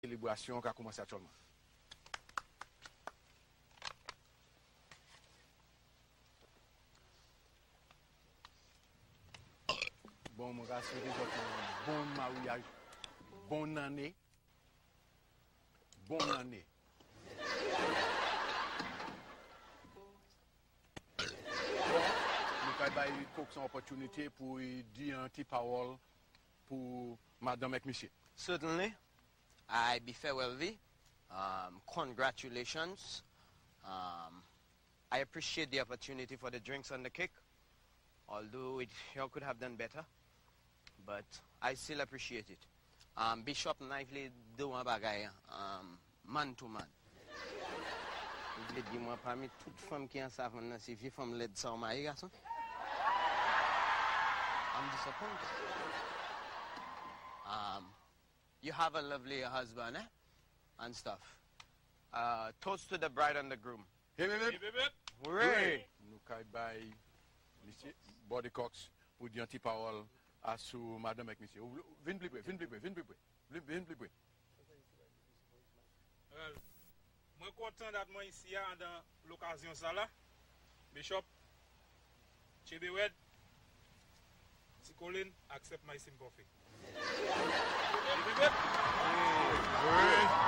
célébration qui a commencé actuellement. Bon, mon gars, souhaiter un bon mariage, bonne année. Bonne année. Nous avons une opportunité pour dire un petit parole pour Madame et Monsieur. Certainly. I be farewell thee. Congratulations. I appreciate the opportunity for the drinks and the cake, although you could have done better, but I still appreciate it. Bishop Knifley do un bagay man to man. Je dis moi parmi toute femme qui en savent c'est vieux femme l'aide ça mari garçon. I'm disappointed. You have a lovely husband, and stuff. Toast to the bride and the groom. Hip, hip, hip. Hooray! Nous avons Monsieur Body Cox pour dire un petit parole à sous Madame et Monsieur. Viens plus près. Je suis content d'être ici dans l'occasion ça là. Bishop, Chebewed, si Colin accept my sympathy.